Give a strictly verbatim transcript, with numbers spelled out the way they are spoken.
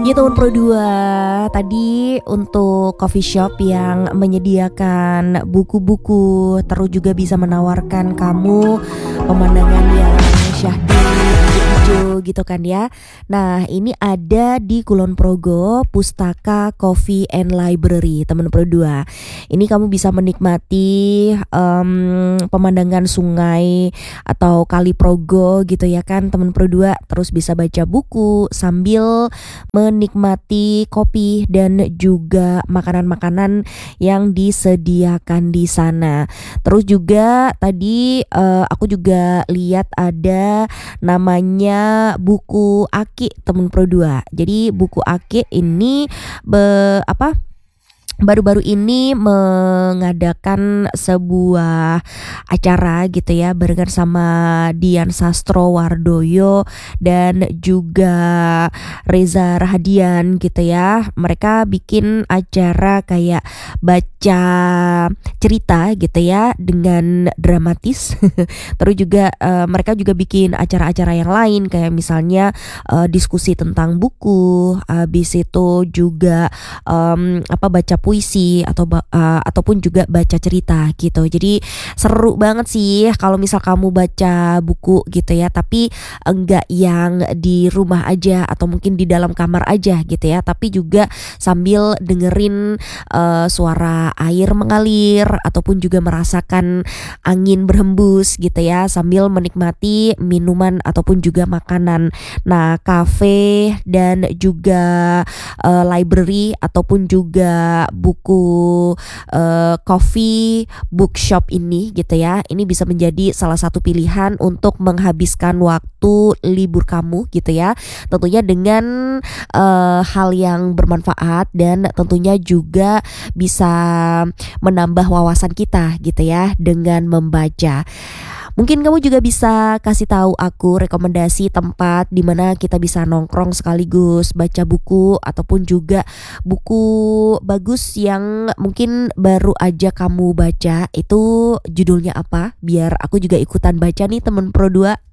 Ya teman Pro dua, tadi untuk coffee shop yang menyediakan buku-buku, terus juga bisa menawarkan kamu pemandangan yang syahdu hijau gitu kan ya. Nah ini ada di Kulon Progo, Pustaka Coffee and Library teman Pro dua. Ini kamu bisa menikmati um, pemandangan sungai atau kali Progo gitu ya kan teman Pro dua. Terus bisa baca buku sambil menikmati kopi dan juga makanan-makanan yang disediakan di sana. Terus juga tadi uh, aku juga lihat ada namanya buku Aki temen Pro dua. Jadi buku Aki ini be, apa baru-baru ini mengadakan sebuah acara gitu ya barengan sama Dian Sastrowardoyo dan juga Reza Rahadian gitu ya. Mereka bikin acara kayak baca cerita gitu ya dengan dramatis. Terus juga uh, mereka juga bikin acara-acara yang lain kayak misalnya uh, diskusi tentang buku, habis itu juga um, apa baca puisi atau uh, ataupun juga baca cerita gitu. Jadi seru banget sih kalau misal kamu baca buku gitu ya, tapi enggak yang di rumah aja atau mungkin di dalam kamar aja gitu ya, tapi juga sambil dengerin uh, suara air mengalir ataupun juga merasakan angin berhembus gitu ya sambil menikmati minuman ataupun juga makanan. Nah, cafe dan juga uh, library ataupun juga buku uh, coffee bookshop ini gitu ya, ini bisa menjadi salah satu pilihan untuk menghabiskan waktu libur kamu gitu ya, tentunya dengan uh, hal yang bermanfaat dan tentunya juga bisa menambah wawasan kita gitu ya dengan membaca. Mungkin kamu juga bisa kasih tahu aku rekomendasi tempat di mana kita bisa nongkrong sekaligus baca buku ataupun juga buku bagus yang mungkin baru aja kamu baca, itu judulnya apa biar aku juga ikutan baca nih temen Pro dua.